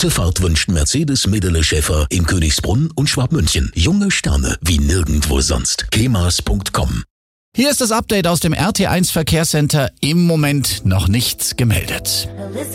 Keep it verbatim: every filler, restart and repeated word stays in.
Gute Fahrt wünscht Mercedes Medele Schäfer in Königsbrunn und Schwabmünchen. Junge Sterne wie nirgendwo sonst. kemas punkt com. Hier ist das Update aus dem R T eins Verkehrscenter. Im Moment noch nichts gemeldet.